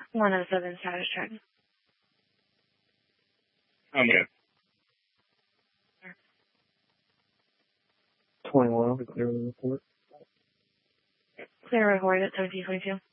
107 status check. Okay. 21, clear the report. Clear report at 1722.